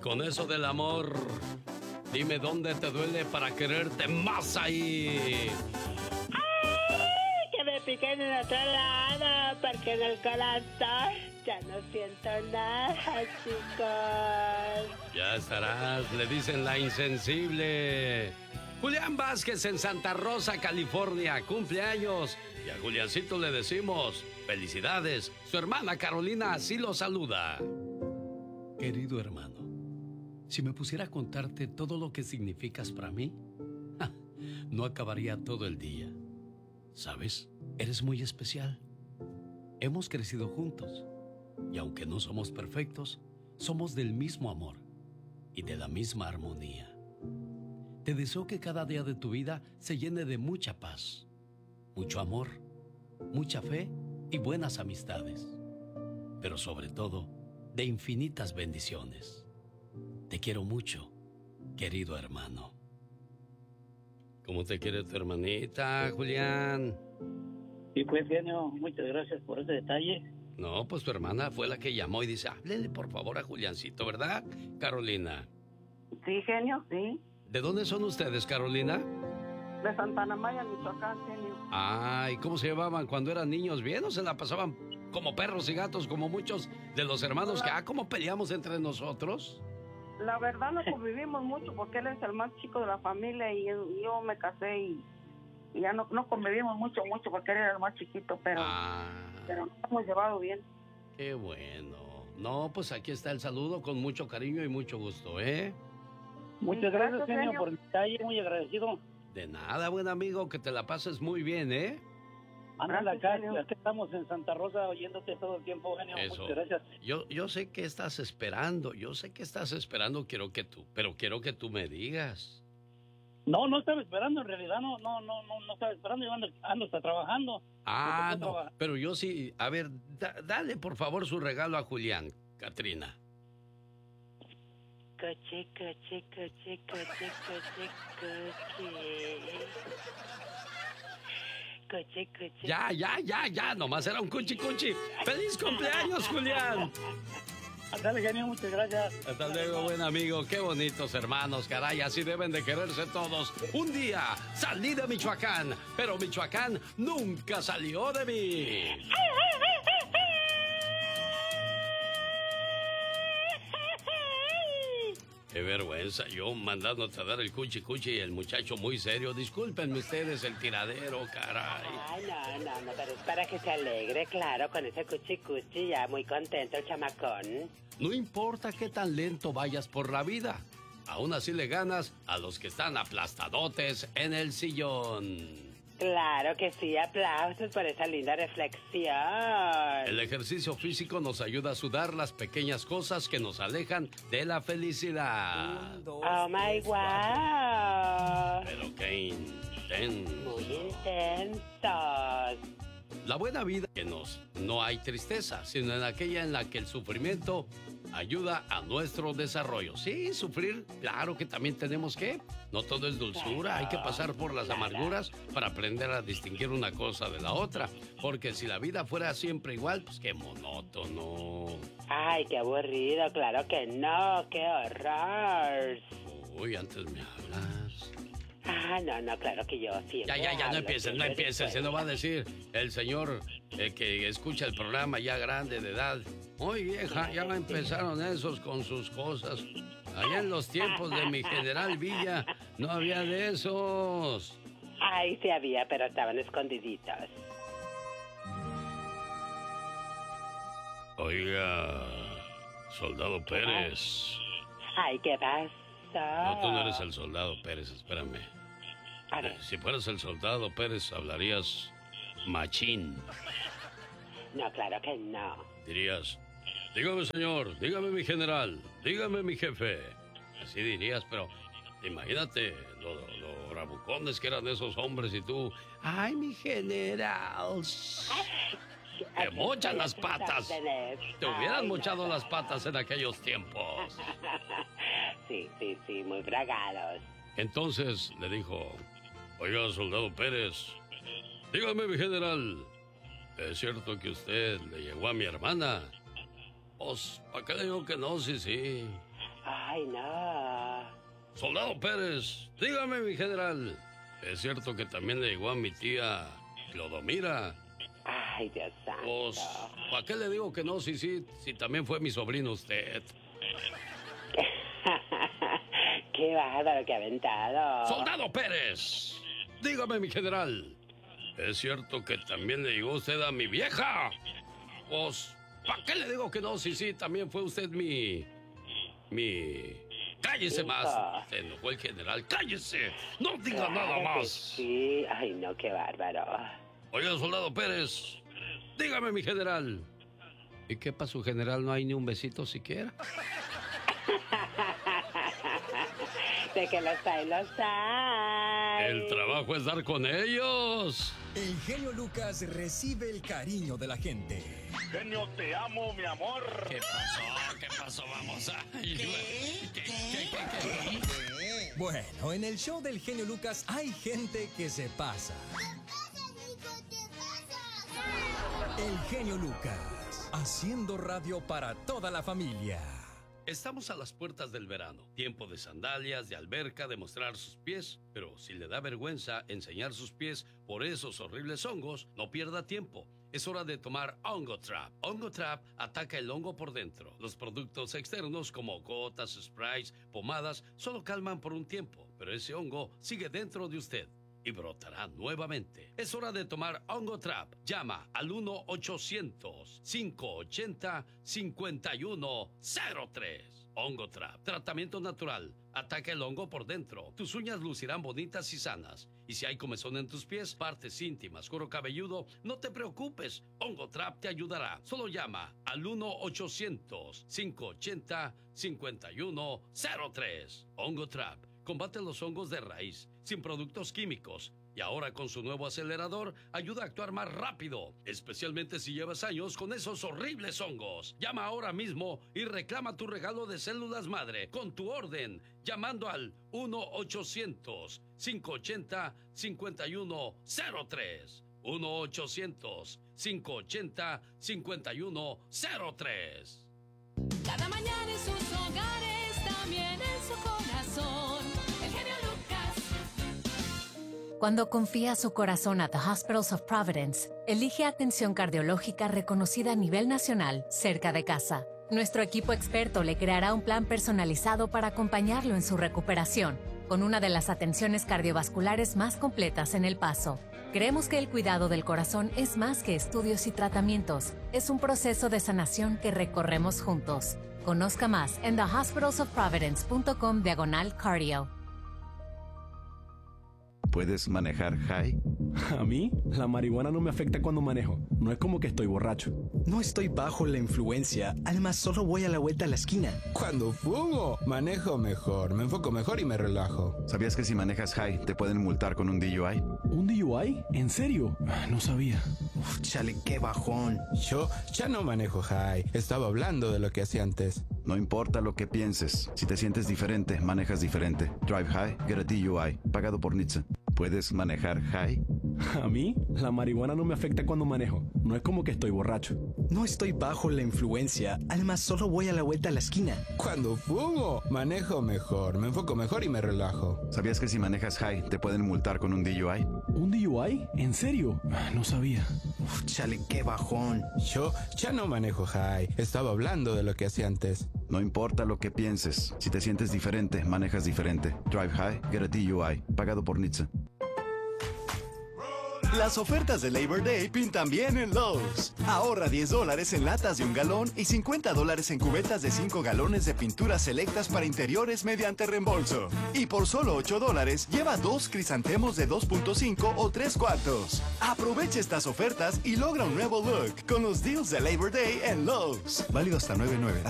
con eso del amor, dime dónde te duele para quererte más ahí. ¡Ay! Que me piquen en otro lado, porque en el corazón ya no siento nada, chicos. Ya estarás, le dicen la insensible. Julián Vázquez en Santa Rosa, California, cumpleaños. Y a Juliancito le decimos, felicidades. Su hermana Carolina así lo saluda. Querido hermano, si me pusiera a contarte todo lo que significas para mí, no acabaría todo el día. ¿Sabes? Eres muy especial. Hemos crecido juntos. Y aunque no somos perfectos, somos del mismo amor y de la misma armonía. Te deseo que cada día de tu vida se llene de mucha paz, mucho amor, mucha fe y buenas amistades. Pero sobre todo, de infinitas bendiciones. Te quiero mucho, querido hermano. ¿Cómo te quiere tu hermanita, Julián? Y pues, genio, muchas gracias por ese detalle. No, pues tu hermana fue la que llamó y dice, háblele por favor a Juliancito, ¿verdad, Carolina? Sí, genio, sí. ¿De dónde son ustedes, Carolina? De Santa Ana Maya, Michoacán, genio. Ay, ¿cómo se llevaban cuando eran niños? ¿Bien o se la pasaban como perros y gatos, como muchos de los hermanos que, cómo peleamos entre nosotros? La verdad no convivimos mucho porque él es el más chico de la familia y yo me casé y ya no convivimos mucho porque él era el más chiquito, pero nos hemos llevado bien. Qué bueno. No, pues aquí está el saludo con mucho cariño y mucho gusto, ¿eh? Muchas gracias, genio, por el detalle, muy agradecido. De nada, buen amigo, que te la pases muy bien, ¿eh? Ándale acá estamos en Santa Rosa oyéndote todo el tiempo, genio. Eso. Muchas gracias. Yo sé que estás esperando, quiero que tú me digas. No estaba esperando, en realidad no estaba esperando, yo ando hasta trabajando. No, pero yo sí, a ver, dale por favor su regalo a Julián, Katrina. Coche, coche, coche, coche, coche, coche. Coche, coche. Ya, nomás era un cuchi. ¡Feliz cumpleaños, Julián! Dale, genio, muchas gracias. Hasta luego, buen amigo. Qué bonitos hermanos, caray. Así deben de quererse todos. Un día salí de Michoacán, pero Michoacán nunca salió de mí. Qué vergüenza, yo mandándote a dar el cuchi y el muchacho muy serio. Discúlpenme ustedes el tiradero, caray. Ay, no, pero es para que se alegre, claro, con ese cuchi, ya muy contento el chamacón. No importa qué tan lento vayas por la vida, aún así le ganas a los que están aplastadotes en el sillón. Claro que sí, aplausos por esa linda reflexión. El ejercicio físico nos ayuda a sudar las pequeñas cosas que nos alejan de la felicidad. Oh my wow. Pero qué intenso. Muy intensos. La buena vida que no hay tristeza, sino en aquella en la que el sufrimiento ayuda a nuestro desarrollo. Sí, sufrir, claro que también tenemos que. No todo es dulzura, hay que pasar por las amarguras para aprender a distinguir una cosa de la otra. Porque si la vida fuera siempre igual, pues qué monótono. Ay, qué aburrido, claro que no, qué horror. Uy, antes me hablas. No, claro que yo sí. Ya, no empieces, se lo va a decir el señor que escucha el programa ya grande de edad. Oye, vieja, ya empezaron esos con sus cosas. Allá en los tiempos de mi general Villa no había de esos. Ay, sí había, pero estaban escondiditos. Oiga, soldado Pérez. Ay, ¿qué pasa? No, tú no eres el soldado Pérez, espérame. Si fueras el soldado Pérez, hablarías machín. No, claro que no. Dirías, dígame señor, dígame mi general, dígame mi jefe. Así dirías, pero imagínate lo bravucones que eran esos hombres y tú, ay, mi general. Te mochan las patas. Te hubieran mochado las patas en aquellos tiempos. Sí, muy bragados. Entonces le dijo, oiga, soldado Pérez, dígame, mi general, ¿es cierto que usted le llegó a mi hermana? Pues, ¿para qué le digo que no? Sí. Ay, no. Soldado Pérez, dígame, mi general. ¿Es cierto que también le llegó a mi tía Clodomira? Ay, Dios santo. Pues, ¿para qué le digo que no? Sí, también fue mi sobrino usted. Qué bárbaro, qué aventado. ¡Soldado Pérez! Dígame, mi general. ¿Es cierto que también le llegó usted a mi vieja? Pues, ¿para qué le digo que no? Sí, también fue usted mi... ¡Cállese más! Se enojó el general. ¡Cállese! ¡No diga nada más! Sí, ay, no, qué bárbaro. Oiga, soldado Pérez, dígame, mi general. ¿Y qué pasó, general? ¿No hay ni un besito siquiera? De que los hay. El trabajo es dar con ellos. El genio Lucas recibe el cariño de la gente. Genio, te amo, mi amor. ¿Qué pasó? Vamos a... ¿Qué? Bueno, en el show del genio Lucas hay gente que se pasa. El genio Lucas, haciendo radio para toda la familia. Estamos a las puertas del verano, tiempo de sandalias, de alberca, de mostrar sus pies, pero si le da vergüenza enseñar sus pies por esos horribles hongos, no pierda tiempo. Es hora de tomar Hongo Trap. Hongo Trap ataca el hongo por dentro. Los productos externos como gotas, sprays, pomadas solo calman por un tiempo, pero ese hongo sigue dentro de usted y brotará nuevamente. Es hora de tomar Hongo Trap. Llama al 1-800-580-5103. Hongo Trap. Tratamiento natural. Ataca el hongo por dentro. Tus uñas lucirán bonitas y sanas. Y si hay comezón en tus pies, partes íntimas, cuero cabelludo, no te preocupes. Hongo Trap te ayudará. Solo llama al 1-800-580-5103. Hongo Trap. Combate los hongos de raíz, sin productos químicos. Y ahora con su nuevo acelerador, ayuda a actuar más rápido, especialmente si llevas años con esos horribles hongos. Llama ahora mismo y reclama tu regalo de células madre con tu orden, llamando al 1-800-580-5103. 1-800-580-5103. Cada mañana en sus hogares, también en su corazón. El genio Lucas. Cuando confía su corazón a The Hospitals of Providence, elige atención cardiológica reconocida a nivel nacional cerca de casa. Nuestro equipo experto le creará un plan personalizado para acompañarlo en su recuperación, con una de las atenciones cardiovasculares más completas en El Paso. Creemos que el cuidado del corazón es más que estudios y tratamientos. Es un proceso de sanación que recorremos juntos. Conozca más en thehospitalsofprovidence.com/cardio. ¿Puedes manejar high? A mí, la marihuana no me afecta cuando manejo. No es como que estoy borracho. No estoy bajo la influencia. Además, solo voy a la vuelta a la esquina. Cuando fumo, manejo mejor, me enfoco mejor y me relajo. ¿Sabías que si manejas high te pueden multar con un DUI? ¿Un DUI? ¿En serio? No sabía. Uf, chale, qué bajón. Yo ya no manejo high. Estaba hablando de lo que hacía antes. No importa lo que pienses. Si te sientes diferente, manejas diferente. Drive high, get a DUI. Pagado por NHTSA. ¿Puedes manejar high? A mí, la marihuana no me afecta cuando manejo. No es como que estoy borracho. No estoy bajo la influencia. Además, solo voy a la vuelta a la esquina. Cuando fumo, manejo mejor, me enfoco mejor y me relajo. ¿Sabías que si manejas high te pueden multar con un DUI? ¿Un DUI? ¿En serio? No sabía. Uf, chale, qué bajón. Yo ya no manejo high. Estaba hablando de lo que hacía antes. No importa lo que pienses. Si te sientes diferente, manejas diferente. Drive high, get a DUI. Pagado por NHTSA. Las ofertas de Labor Day pintan bien en Lowe's. Ahorra $10 en latas de 1 galón y $50 en cubetas de 5 galones de pinturas selectas para interiores mediante reembolso. Y por solo $8, lleva 2 crisantemos de 2.5 o 3/4. Aprovecha estas ofertas y logra un nuevo look con los deals de Labor Day en Lowe's. Válido hasta 9/9.